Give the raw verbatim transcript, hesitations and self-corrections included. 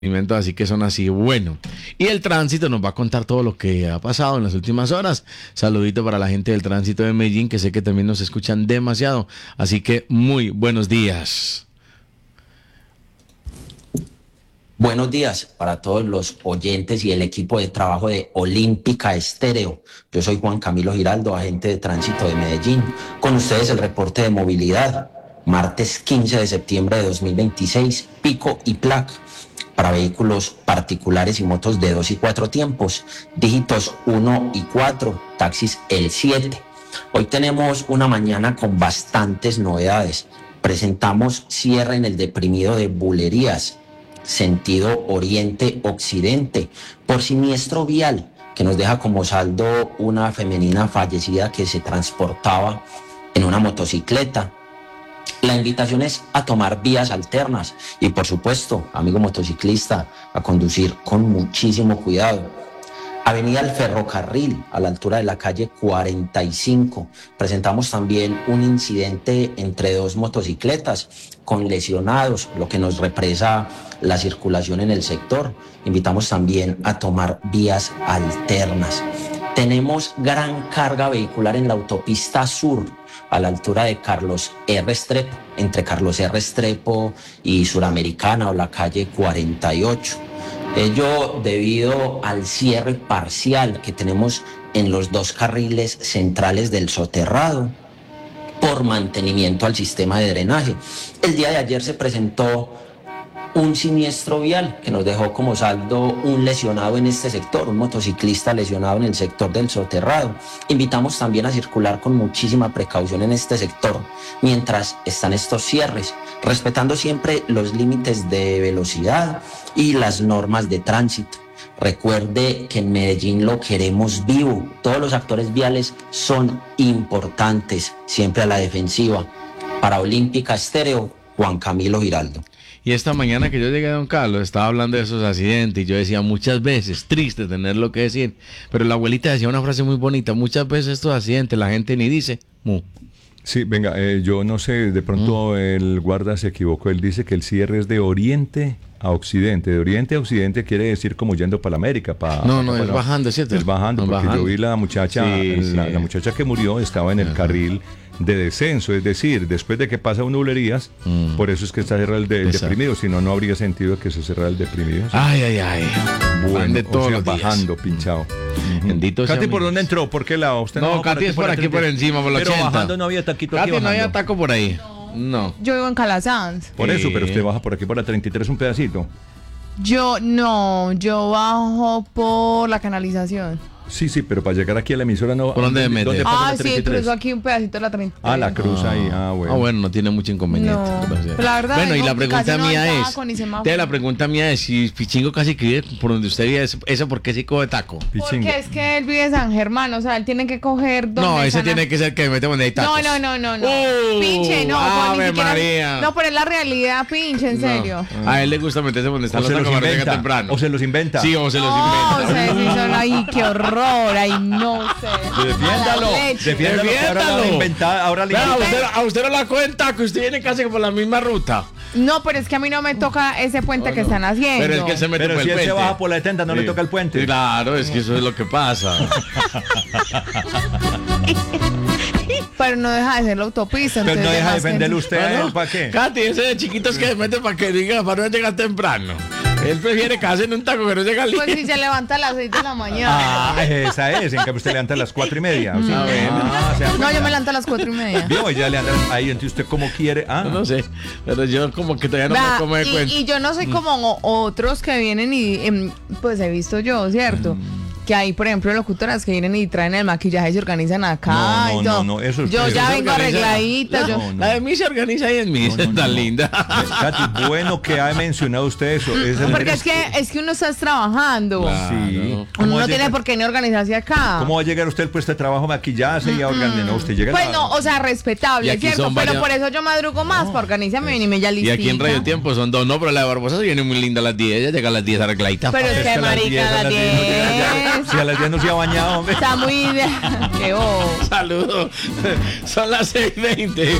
Así que son así, bueno. Y el tránsito nos va a contar todo lo que ha pasado en las últimas horas. Saludito para la gente del tránsito de Medellín, que sé que también nos escuchan demasiado. Así que muy buenos días. Buenos días para todos los oyentes y el equipo de trabajo de Olímpica Estéreo. Yo soy Juan Camilo Giraldo, agente de tránsito de Medellín. Con ustedes el reporte de movilidad. Martes quince de septiembre de dos mil veintiséis, pico y placa para vehículos particulares y motos de dos y cuatro tiempos, dígitos uno y cuatro, taxis el siete. Hoy tenemos una mañana con bastantes novedades. Presentamos cierre en el deprimido de Bulerías, sentido oriente-occidente, por siniestro vial, que nos deja como saldo una femenina fallecida que se transportaba en una motocicleta. La invitación es a tomar vías alternas y, por supuesto, amigo motociclista, a conducir con muchísimo cuidado. Avenida El Ferrocarril, a la altura de la calle cuarenta y cinco. Presentamos también un incidente entre dos motocicletas con lesionados, lo que nos represa la circulación en el sector. Invitamos también a tomar vías alternas. Tenemos gran carga vehicular en la autopista sur, a la altura de Carlos R. Restrepo, entre Carlos R. Restrepo y Suramericana o la calle cuarenta y ocho. Ello debido al cierre parcial que tenemos en los dos carriles centrales del soterrado por mantenimiento al sistema de drenaje. El día de ayer se presentó un siniestro vial que nos dejó como saldo un lesionado en este sector, un motociclista lesionado en el sector del soterrado. Invitamos también a circular con muchísima precaución en este sector mientras están estos cierres, respetando siempre los límites de velocidad y las normas de tránsito. Recuerde que en Medellín lo queremos vivo. Todos los actores viales son importantes, siempre a la defensiva. Para Olímpica Estéreo, Juan Camilo Giraldo. Y esta mañana que yo llegué a Don Carlos, estaba hablando de esos accidentes y yo decía muchas veces, triste tener lo que decir, pero la abuelita decía una frase muy bonita, muchas veces estos accidentes la gente ni dice mu. Sí, venga, eh, yo no sé, de pronto mm. el guarda se equivocó, él dice que el cierre es de oriente a occidente, de oriente a occidente quiere decir como yendo para la América, para... No, no, para, es para, bajando, ¿cierto? Es bajando, no, porque bajando. yo vi la muchacha, sí, la, sí. la muchacha que murió estaba en el Ajá. carril de descenso, es decir, después de que pasa un Bulerías, mm. por eso es que está cerrado el, de, el deprimido, si no, no habría sentido que se cerrara el deprimido. ¿Sí? Ay, ay, ay. Bueno, de todos o sea, los bajando, días. pinchado. Mm. Bendito sea. Katy, ¿por dónde entró? ¿Por qué lado? ¿Usted no, no Katy es por aquí, por encima, por la Pero ochenta. bajando no había taquito Katy, aquí bajando. no había taco por ahí. No. Yo vivo en Calasanz. Por Eh. eso, pero usted baja por aquí por la treinta y tres un pedacito. Yo no, yo bajo por la canalización. Sí, sí, pero para llegar aquí a la emisora no... ¿Por dónde me metes? Ah, sí, cruzo aquí un pedacito de la treinta y tres. Ah, la cruz ahí, ah, bueno. Ah, bueno, no tiene mucho inconveniente. No, pero la verdad, bueno, y la pregunta no mía es, te la pregunta mía es, si Pichingo casi que vive por donde usted vive, ¿eso por qué sí coge taco? Pichingo. Porque es que él vive en San Germán, o sea, él tiene que coger donde No, ese sana... tiene que ser que mete donde hay tacos. No, no, no, no, no. Uh, pinche, no, Ave pues, ni siquiera... María. No, pero es la realidad, pinche, en No. serio. A él le gusta meterse donde están O los se tacos los para que inventa, temprano. o se los inventa. Sí, o se los No, inventa. o sea, sí son ahí, qué horror, ahí no sé. Defiéndalo, defiéndalo, que ahora la inventa, ahora le Vea, a, inventa. usted, a usted no la cuenta que usted viene casi por la misma ruta. No, pero es que a mí no me toca ese puente Oh, que no. están haciendo. Pero es que él se mete Pero por si el él puente. se baja por la setenta, no Sí. le toca el puente. Claro, es que eso es lo que pasa. Pero no deja de ser la autopista. Pero no entonces deja de además defenderlo que- usted a él, ¿para qué? Katy, ese de chiquitos que se mete para que diga, para no llegar temprano. Él prefiere que hacen un taco que no llega al Pues si se levanta a las seis de la mañana. Ah, esa es, en cambio usted levanta a las cuatro y media. O sea, Ah, bueno. ah, se da No, cuenta. yo me levanto a las cuatro y media. Vio, ella le anda ahí, entonces usted cómo quiere. Ah, No, no sé, pero yo como que todavía no Vea, me como de y, cuenta. y yo no soy como o- otros que vienen y em, pues he visto yo, ¿cierto? Que hay, por ejemplo, locutoras que vienen y traen el maquillaje y se organizan acá. No, no, y todo. no, no, eso es- Yo eso ya se vengo organiza- arregladita. La, yo... no, no. la de mí se organiza ahí en mí, No, no, es no, tan no. linda. Katy, bueno que ha mencionado usted eso. Es el- Porque es que, es que uno está trabajando. Sí. Uno ¿Cómo va no a tiene llegar- por qué ni organizarse acá. ¿Cómo va a llegar usted al puesto de trabajo, maquillarse y a organizar? No, usted llega a Pues la- no, o sea, Y respetable, aquí ¿cierto? son Pero varias- por eso yo madrugo más, para organizarme bien y me ya Y listita. aquí en Radio Tiempo son dos, no, pero la de Barbosa se viene muy linda a las diez, ella llega a las diez arregladita. Pero es Es que que a las diez, marica, a a las las diez no llega ya. diez. Si a las diez no se ha bañado, hombre. Está muy... Qué bobo. Saludos, son las seis veinte.